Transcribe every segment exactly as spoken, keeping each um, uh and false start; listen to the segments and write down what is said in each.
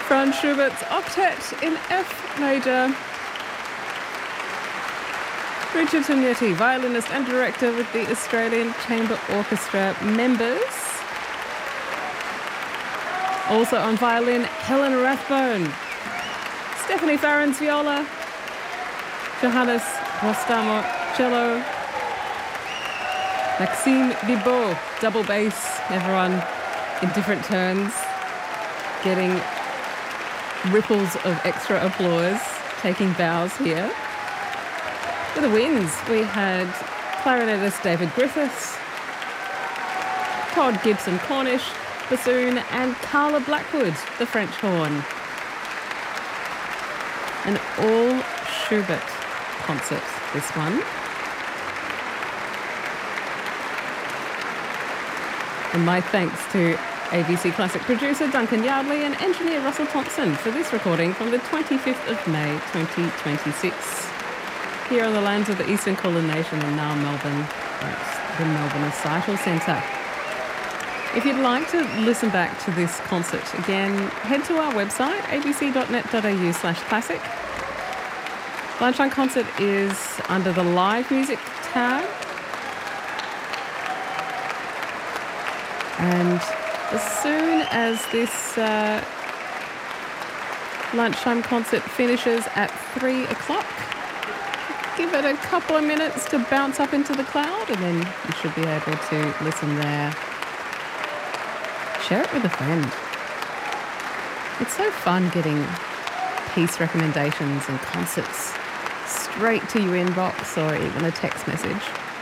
Franz Schubert's Octet in F major. Richard Tognetti, violinist and director with the Australian Chamber Orchestra members. Also on violin, Helen Rathbone. Stephanie Farrens, viola. Johannes Rostamo, cello. Maxime Bibot, double bass. Everyone in different turns, getting ripples of extra applause, taking bows here. For the winds, we had clarinetist David Griffiths, Todd Gibson Cornish, bassoon, and Carla Blackwood, the French horn. An all Schubert concert, this one. And my thanks to A B C Classic producer Duncan Yardley and engineer Russell Thompson for this recording from the twenty-fifth of May twenty twenty-six. Here on the lands of the Eastern Kulin Nation and now Melbourne at the Melbourne Recital Centre. If you'd like to listen back to this concert again, head to our website, abc.net.au slash classic. Lunchtime Concert is under the Live Music tab. And as soon as this uh, lunchtime concert finishes at three o'clock, give it a couple of minutes to bounce up into the cloud, and then you should be able to listen there. Share it with a friend. It's so fun getting piece recommendations and concerts straight to your inbox or even a text message.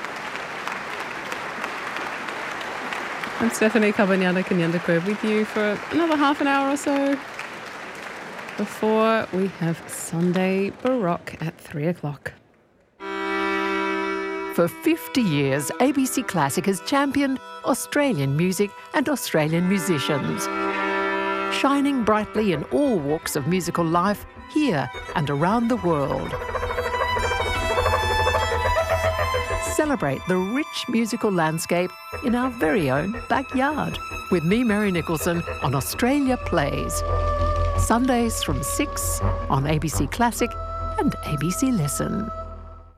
I'm Stephanie Kabanyana Kanyandakwe with you for another half an hour or so before we have Sunday Baroque at three o'clock. For fifty years, A B C Classic has championed Australian music and Australian musicians, shining brightly in all walks of musical life here and around the world. Celebrate the rich musical landscape in our very own backyard with me, Mary Nicholson, on Australia Plays. Sundays from six on A B C Classic and A B C Listen.